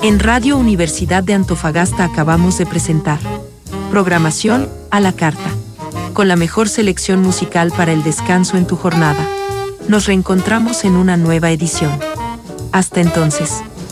En Radio Universidad de Antofagasta acabamos de presentar Programación a la Carta, con la mejor selección musical para el descanso en tu jornada. Nos reencontramos en una nueva edición. Hasta entonces.